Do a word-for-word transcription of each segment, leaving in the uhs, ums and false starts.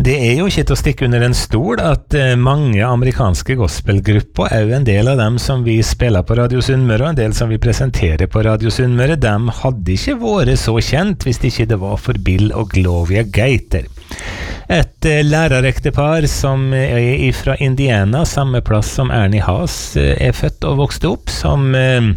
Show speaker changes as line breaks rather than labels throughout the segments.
Det er jo ikke til å stikke under en stol at mange amerikanske gospelgrupper er jo en del av dem som vi spiller på Radio Sunnmøre, og en del som vi presenterer på Radio Sunnmøre. De hadde ikke vært så kjent hvis ikke det var for Bill og Gloria Gaither. Et lærerektepar som er fra Indiana, samme plass som Ernie Haas er født og vokste opp, som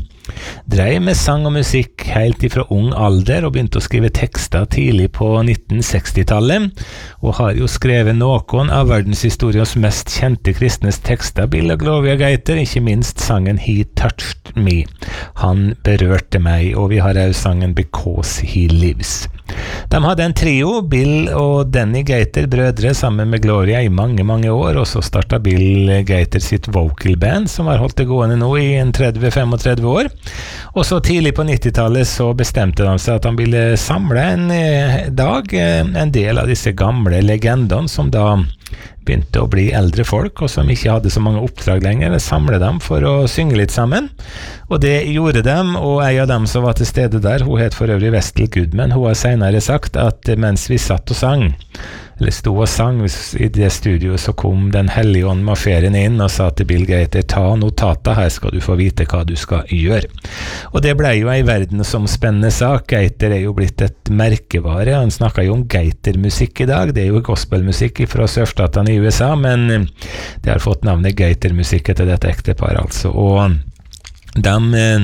drev med sang og musikk helt ifra ung alder og begynte å skrive tekster tidlig på nitten seksti-tallet, og har jo skrevet noen av verdenshistoriens mest kjente kristnes tekster, Bill og Gloria Gaither, ikke minst sangen He Touched Me. Han berørte meg, og vi har også sangen Because He Lives. De hadde en trio, Bill og Danny Gaither, brødre, sammen med Gloria i mange, mange år, og så startet Bill Gaither sitt vocal band, som har holdt det gående nå i tretti til femogtretti år. Og så tidlig på nittitallet så bestemte de seg at de ville samle en dag en del av disse gamle legendene som da begynte å bli eldre folk, og som ikke hadde så mange oppdrag lenger, eller samle dem for å synge litt sammen. Og det gjorde dem, og en av dem som var til stede der, hun het for øvrig Vestel Goodman, hun har senere sagt at mens vi satt og sang, eller stod og sang i det studioet, så kom den hellige ånd med ferien inn og sa til Bill Gaither, ta notater, her skal du få vite hva du skal gjøre. Og det ble jo en verdensomspennende sak. Gaither er jo blitt et merkevare, han snakket jo om Gaither-musikk i dag, det er jo gospelmusikk fra sørstatene i U S A, men det har fått navnet Gaither-musikk etter dette ektepar, altså. Og de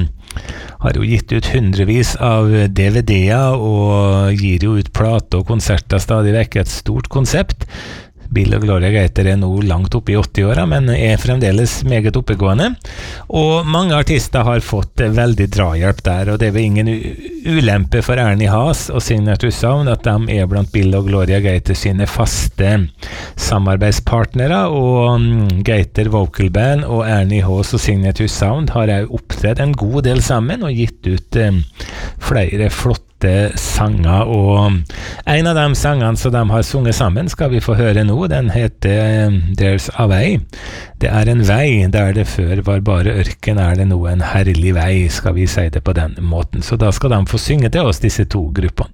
har jo gitt ut hundrevis av D V D-er og gir jo ut plate og konserter stadig vekk, et stort konsept. Bill og Gloria Gaither er nå langt oppe i åtti-åra, men er fremdeles meget oppegående. Og mange artister har fått veldig drahjelp der, og det er vel ingen ulempe for Ernie Haas og Signature Sound at de er blant Bill og Gloria Gaither sine faste samarbeidspartnere, og Gaither Vocal Band og Ernie Haas og Signature Sound har jo opptredd en god del sammen og gitt ut flere flotte sanger, og en av de sangene som de har sunget sammen skal vi få høre nå. Den heter There's a Way. Det er en vei der det før var bare ørken, er det nå en herlig vei, skal vi si det på den måten. Så da skal de få synge til oss, disse to gruppene.